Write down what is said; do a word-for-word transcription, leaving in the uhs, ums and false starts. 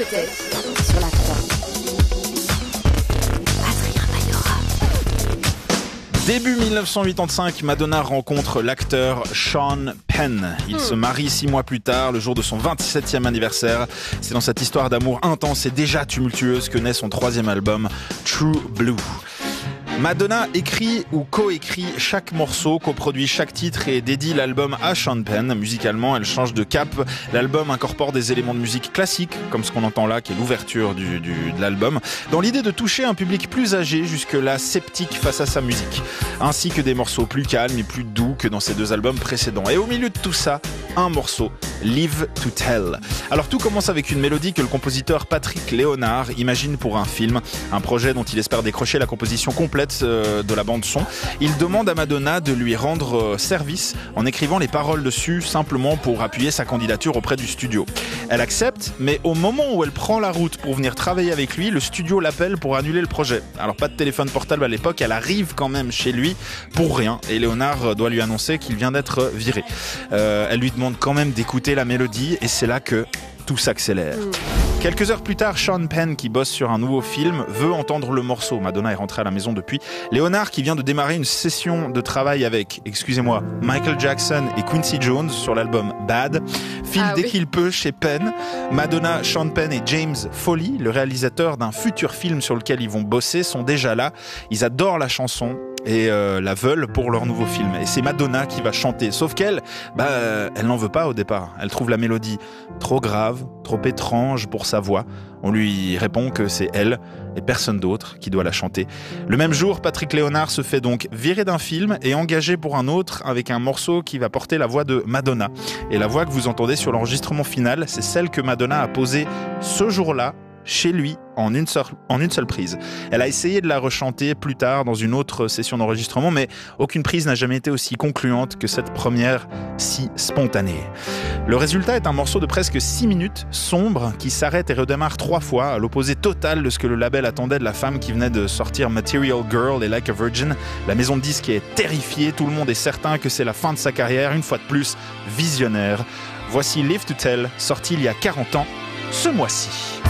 peut-être sur la croix. Adrien Mayora. Début dix-neuf cent quatre-vingt-cinq, Madonna rencontre l'acteur Sean Penn. Ils hmm. se marient six mois plus tard, le jour de son vingt-septième anniversaire. C'est dans cette histoire d'amour intense et déjà tumultueuse que naît son troisième album, True Blue. Madonna écrit ou coécrit chaque morceau, coproduit chaque titre et dédie l'album à Sean Penn. Musicalement, elle change de cap. L'album incorpore des éléments de musique classiques, comme ce qu'on entend là, qui est l'ouverture du, du, de l'album, dans l'idée de toucher un public plus âgé, jusque-là sceptique face à sa musique, ainsi que des morceaux plus calmes et plus doux que dans ses deux albums précédents. Et au milieu de tout ça, un morceau, Live to Tell. Alors tout commence avec une mélodie que le compositeur Patrick Léonard imagine pour un film, un projet dont il espère décrocher la composition complète de la bande son. Il demande à Madonna de lui rendre service en écrivant les paroles dessus simplement pour appuyer sa candidature auprès du studio. Elle accepte, mais au moment où elle prend la route pour venir travailler avec lui, le studio l'appelle pour annuler le projet. Alors pas de téléphone portable à l'époque, elle arrive quand même chez lui pour rien et Léonard doit lui annoncer qu'il vient d'être viré. Euh, elle lui demande quand même d'écouter la mélodie et c'est là que tout s'accélère. Mmh. Quelques heures plus tard, Sean Penn, qui bosse sur un nouveau film, veut entendre le morceau. Madonna est rentrée à la maison depuis. Léonard, qui vient de démarrer une session de travail avec, excusez-moi, Michael Jackson et Quincy Jones sur l'album Bad, file ah, dès oui. qu'il peut chez Penn. Madonna, Sean Penn et James Foley, le réalisateur d'un futur film sur lequel ils vont bosser, sont déjà là. Ils adorent la chanson et euh, la veulent pour leur nouveau film. Et c'est Madonna qui va chanter. Sauf qu'elle, bah, euh, elle n'en veut pas au départ. Elle trouve la mélodie trop grave, trop étrange pour sa voix. On lui répond que c'est elle et personne d'autre qui doit la chanter. Le même jour, Patrick Léonard se fait donc virer d'un film et engagé pour un autre avec un morceau qui va porter la voix de Madonna. Et la voix que vous entendez sur l'enregistrement final, c'est celle que Madonna a posée ce jour-là chez lui en une, seule, en une seule prise. Elle a essayé de la rechanter plus tard dans une autre session d'enregistrement, mais aucune prise n'a jamais été aussi concluante que cette première si spontanée. Le résultat est un morceau de presque six minutes, sombre, qui s'arrête et redémarre trois fois, à l'opposé total de ce que le label attendait de la femme qui venait de sortir Material Girl et Like a Virgin. La maison de disques est terrifiée, tout le monde est certain que c'est la fin de sa carrière, une fois de plus, visionnaire. Voici Live to Tell, sorti il y a quarante ans, ce mois-ci.